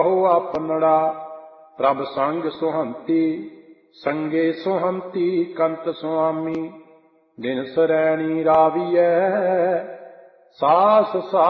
ਕਹੋ ਆਪਨੜਾ ਪ੍ਰਭ ਸੰਗ ਸੁਹੰਤੀ, ਸੰਗੇ ਸੁਹੰਤੀ ਕੰਤ ਸੁਆਮੀ। ਦਿਨ ਸਰੈਣੀ ਰਾਵੀਐ ਸਾਸ